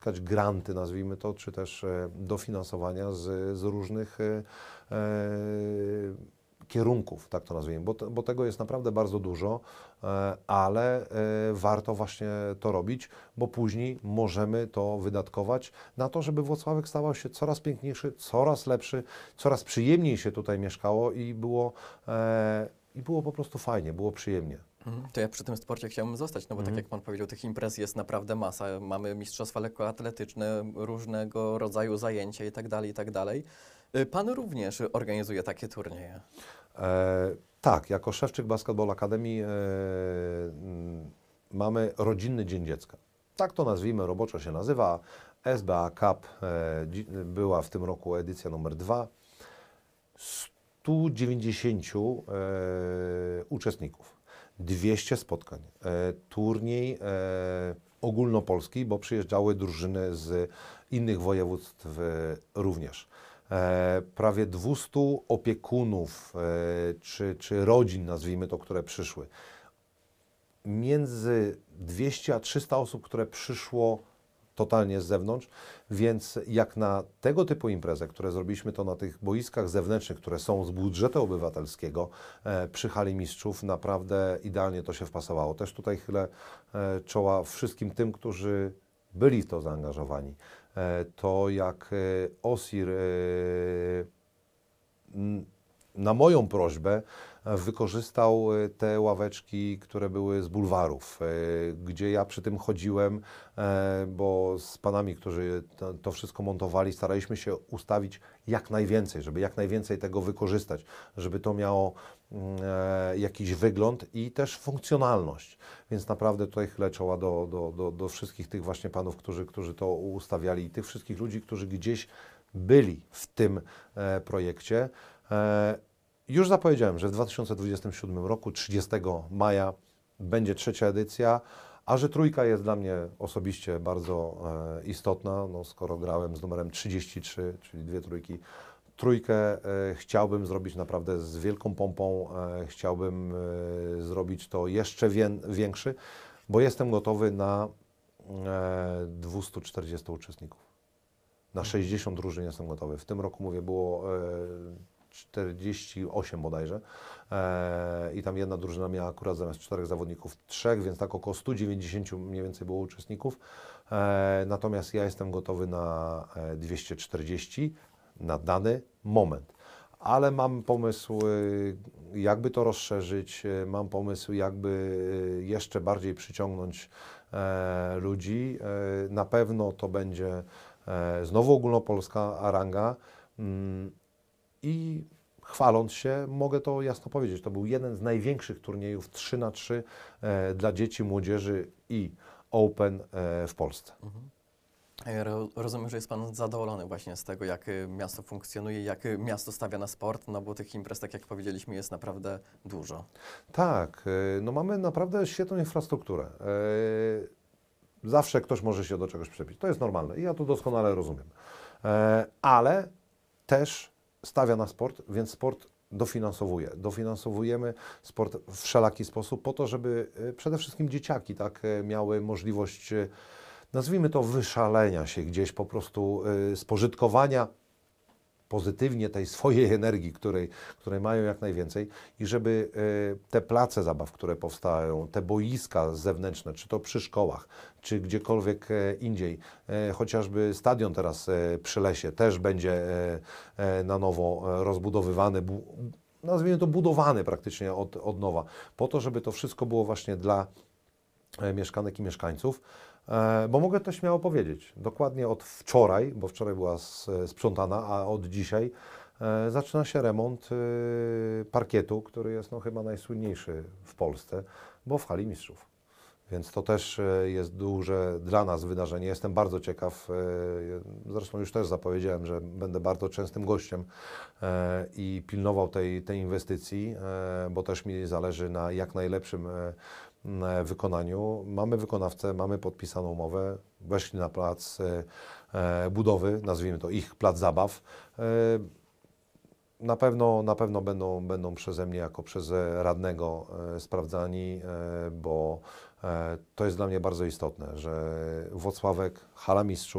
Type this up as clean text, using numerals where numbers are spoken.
granty, nazwijmy to, czy też dofinansowania z różnych kierunków, tak to nazwijmy, bo tego jest naprawdę bardzo dużo, ale warto właśnie to robić, bo później możemy to wydatkować na to, żeby Włocławek stawał się coraz piękniejszy, coraz lepszy, coraz przyjemniej się tutaj mieszkało i było po prostu fajnie, było przyjemnie. To ja przy tym sporcie chciałbym zostać, no bo tak jak Pan powiedział, tych imprez jest naprawdę masa. Mamy mistrzostwa lekkoatletyczne, różnego rodzaju zajęcia i tak dalej, i tak dalej. Pan również organizuje takie turnieje. Tak, jako Szewczyk Basketball Academy mamy Rodzinny Dzień Dziecka. Tak to nazwijmy, roboczo się nazywa. SBA Cup była w tym roku edycja numer 2. 190 uczestników, 200 spotkań, turniej ogólnopolski, bo przyjeżdżały drużyny z innych województw również. Prawie 200 opiekunów czy rodzin, nazwijmy to, które przyszły. Między 200 a 300 osób, które przyszło totalnie z zewnątrz, więc jak na tego typu imprezę, które zrobiliśmy to na tych boiskach zewnętrznych, które są z budżetu obywatelskiego przy Hali Mistrzów, naprawdę idealnie to się wpasowało. Też tutaj chylę czoła wszystkim tym, którzy byli w to zaangażowani. To jak OSIR na moją prośbę wykorzystał te ławeczki, które były z bulwarów, gdzie ja przy tym chodziłem, bo z panami, którzy to wszystko montowali, staraliśmy się ustawić jak najwięcej, żeby jak najwięcej tego wykorzystać, żeby to miało jakiś wygląd i też funkcjonalność. Więc naprawdę tutaj chylę czoła do wszystkich tych właśnie panów, którzy to ustawiali i tych wszystkich ludzi, którzy gdzieś byli w tym projekcie. Już zapowiedziałem, że w 2027 roku, 30 maja, będzie 3. edycja, a że trójka jest dla mnie osobiście bardzo istotna, no skoro grałem z numerem 33, czyli 2 trójki, trójkę chciałbym zrobić naprawdę z wielką pompą, chciałbym zrobić to jeszcze większy, bo jestem gotowy na 240 uczestników. Na 60 drużyn jestem gotowy. W tym roku, mówię, było 48 bodajże i tam jedna drużyna miała akurat zamiast 4 zawodników 3, więc tak około 190 mniej więcej było uczestników. Natomiast ja jestem gotowy na 240 na dany moment. Ale mam pomysł, jakby to rozszerzyć, mam pomysł, jakby jeszcze bardziej przyciągnąć ludzi. Na pewno to będzie znowu ogólnopolska ranga. I chwaląc się, mogę to jasno powiedzieć, to był jeden z największych turniejów 3x3 dla dzieci, młodzieży i Open w Polsce. Ja rozumiem, że jest Pan zadowolony właśnie z tego, jak miasto funkcjonuje, jak miasto stawia na sport, no bo tych imprez, tak jak powiedzieliśmy, jest naprawdę dużo. Tak, no mamy naprawdę świetną infrastrukturę. Zawsze ktoś może się do czegoś przebić, to jest normalne i ja to doskonale rozumiem. Ale też stawia na sport, więc sport dofinansowuje. Dofinansowujemy sport w wszelaki sposób po to, żeby przede wszystkim dzieciaki tak miały możliwość, nazwijmy to, wyszalenia się gdzieś, po prostu spożytkowania pozytywnie tej swojej energii, której mają jak najwięcej i żeby te place zabaw, które powstają, te boiska zewnętrzne, czy to przy szkołach, czy gdziekolwiek indziej, chociażby stadion teraz przy Lesie też będzie na nowo rozbudowywany, nazwijmy to budowany praktycznie od nowa, po to, żeby to wszystko było właśnie dla mieszkanek i mieszkańców. Bo mogę to śmiało powiedzieć, dokładnie od wczoraj, bo wczoraj była sprzątana, a od dzisiaj zaczyna się remont parkietu, który jest no, chyba najsłynniejszy w Polsce, bo w Hali Mistrzów. Więc to też jest duże dla nas wydarzenie. Jestem bardzo ciekaw, zresztą już też zapowiedziałem, że będę bardzo częstym gościem i pilnował tej inwestycji, bo też mi zależy na jak najlepszym wykonaniu. Mamy wykonawcę, mamy podpisaną umowę, weszli na plac budowy, nazwijmy to ich plac zabaw. Na pewno będą przeze mnie jako przez radnego sprawdzani, bo To jest dla mnie bardzo istotne, że Włocławek, hala mistrzów,